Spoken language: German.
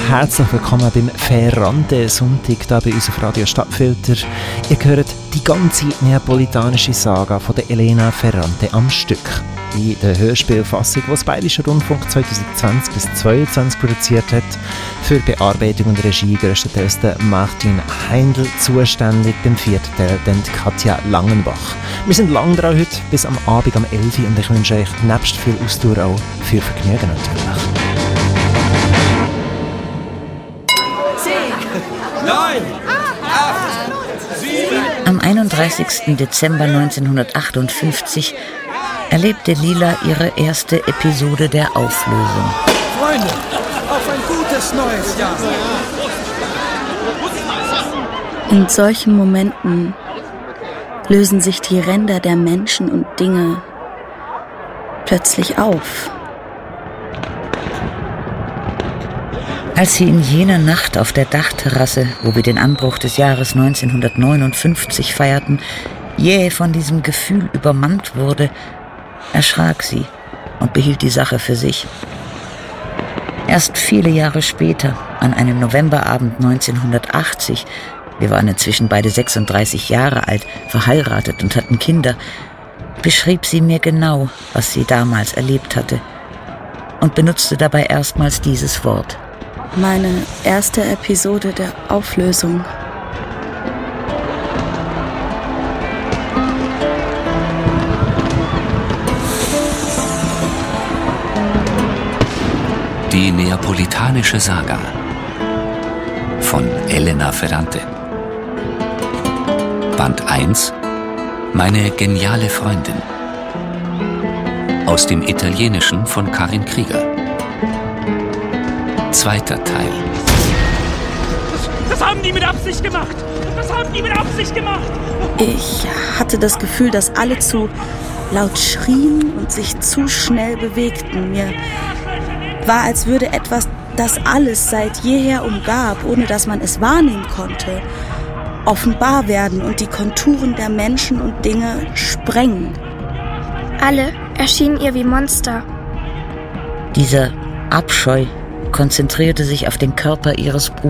herzlich willkommen beim Ferrante-Sonntag hier bei uns auf Radio Stadtfilter. Ihr hört die ganze neapolitanische Saga von der Elena Ferrante am Stück. In der Hörspielfassung, die das Bayerische Rundfunk 2020 bis 2022 produziert hat. Für Bearbeitung und Regie grösstenteils der Martin Heindl zuständig, beim vierten Teil dann Katja Langenbach. Wir sind lang dran heute, bis am Abend um 11 Uhr, und ich wünsche euch nebst viel Ausdauer auch viel Vergnügen natürlich. 10, 9, 8, 7. Am 31. Dezember 1958 erlebte Lila ihre erste Episode der Auflösung. Freunde, auf ein gutes neues Jahr. In solchen Momenten lösen sich die Ränder der Menschen und Dinge plötzlich auf. Als sie in jener Nacht auf der Dachterrasse, wo wir den Anbruch des Jahres 1959 feierten, jäh von diesem Gefühl übermannt wurde, erschrak sie und behielt die Sache für sich. Erst viele Jahre später, an einem Novemberabend 1980, wir waren inzwischen beide 36 Jahre alt, verheiratet und hatten Kinder, beschrieb sie mir genau, was sie damals erlebt hatte und benutzte dabei erstmals dieses Wort. Meine erste Episode der Auflösung. Die neapolitanische Saga von Elena Ferrante. Band 1: Meine geniale Freundin. Aus dem Italienischen von Karin Krieger. Zweiter Teil. Das haben die mit Absicht gemacht! Das haben die mit Absicht gemacht! Ich hatte das Gefühl, dass alle zu laut schrien und sich zu schnell bewegten. Mir war, als würde etwas, das alles seit jeher umgab, ohne dass man es wahrnehmen konnte, offenbar werden und die Konturen der Menschen und Dinge sprengen. Alle erschienen ihr wie Monster. Dieser Abscheu konzentrierte sich auf den Körper ihres Bruders.